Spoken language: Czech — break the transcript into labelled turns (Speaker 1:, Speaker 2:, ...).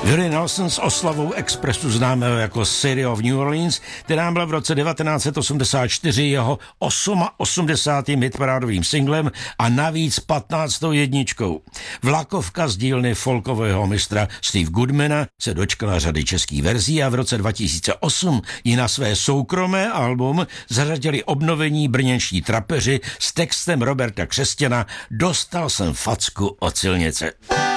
Speaker 1: Willie Nelson s oslavou Expressu známého jako City of New Orleans, která byla v roce 1984 jeho 88. hitparádovým singlem a navíc 15. jedničkou. Vlakovka z dílny folkového mistra Steve Goodmana se dočkala řady českých verzí a v roce 2008 ji na své soukromé album zařadili obnovení brněnští trapeři s textem Roberta Křesťana Dostal jsem facku od silnice.